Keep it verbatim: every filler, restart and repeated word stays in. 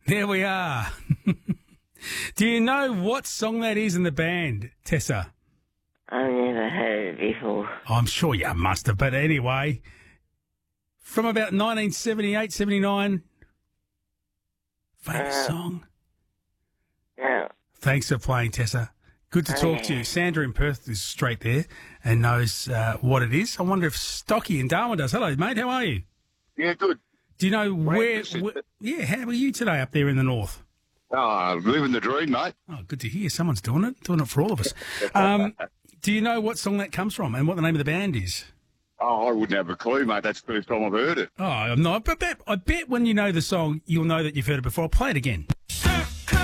There we are. Do you know what song that is in the band, Tessa? I've never heard it before. I'm sure you must have, but anyway, from about nineteen seventy-eight, seventy-nine, famous Uh, song. No. Thanks for playing, Tessa. Good to talk to you. Sandra in Perth is straight there and knows uh, what it is. I wonder if Stocky in Darwin does. Hello, mate. How are you? Yeah, good. Do you know where, Interesting. where... Yeah, how are you today up there in the north? Oh, living the dream, mate. Oh, good to hear. Someone's doing it. Doing it for all of us. Um, do you know what song that comes from and what the name of the band is? Oh, I wouldn't have a clue, mate. That's the first time I've heard it. Oh, I'm not. But I bet, I bet when you know the song, you'll know that you've heard it before. I'll play it again.